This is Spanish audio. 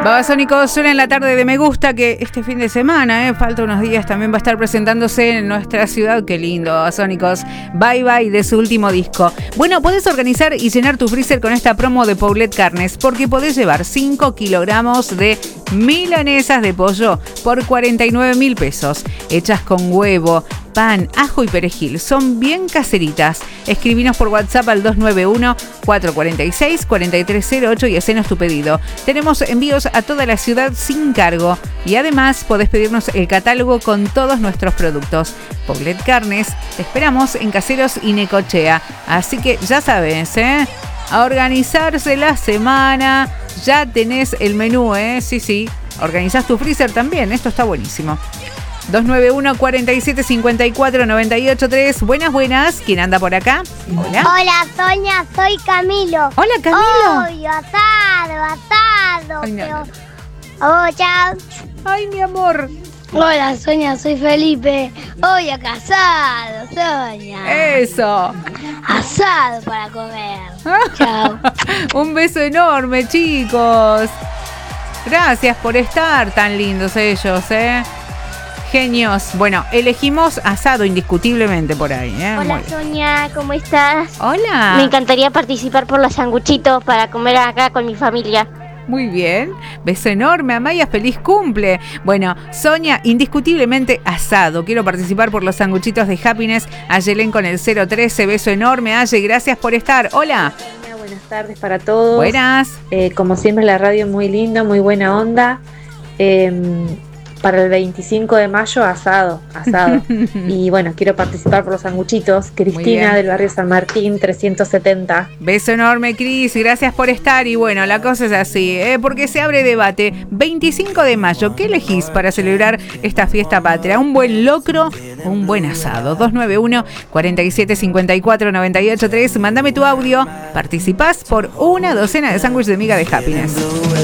Babasónicos suena en la tarde de Me Gusta, que este fin de semana, falta unos días, también va a estar presentándose en nuestra ciudad. Qué lindo, Babasónicos. Bye Bye, de su último disco. Bueno, podés organizar y llenar tu freezer con esta promo de Paulette Carnes, porque podés llevar 5 kilogramos de milanesas de pollo por 49.000 pesos, hechas con huevo, pan, ajo y perejil. Son bien caseritas. Escribinos por WhatsApp al 291-446-4308 y hacenos tu pedido. Tenemos envíos a toda la ciudad sin cargo. Y además podés pedirnos el catálogo con todos nuestros productos. Paulette Carnes, te esperamos en Caseros y Necochea. Así que ya sabes, a organizarse la semana. Ya tenés el menú, sí. Organizás tu freezer también. Esto está buenísimo. 291-4754-983. Buenas. ¿Quién anda por acá? Hola. Hola, Sonia, soy Camilo. Hola, Camilo. Obvio, asado. Ay, no. Oh, chao. Ay, mi amor. Hola, Sonia, soy Felipe. Hoy casado, Sonia. Eso. Asado para comer. Chao. Un beso enorme, chicos. Gracias por estar tan lindos ellos, Genios. Bueno, elegimos asado indiscutiblemente por ahí, Hola, Sonia, ¿cómo estás? Hola. Me encantaría participar por los sanguchitos para comer acá con mi familia. Muy bien. Beso enorme, Amaya. Feliz cumple. Bueno, Sonia, indiscutiblemente asado. Quiero participar por los sanguchitos de Happiness. Ayelen con el 013. Beso enorme, Aye. Gracias por estar. Hola. Buenas tardes para todos. Buenas. Como siempre, la radio muy linda, muy buena onda. Para el 25 de mayo, asado. Y bueno, quiero participar por los sanguchitos. Cristina, del barrio San Martín, 370. Beso enorme, Cris. Gracias por estar. Y bueno, la cosa es así, porque se abre debate. 25 de mayo, ¿qué elegís para celebrar esta fiesta patria? ¿Un buen locro o un buen asado? 291-4754-983. Mándame tu audio. Participás por una docena de sándwiches de miga de Happiness.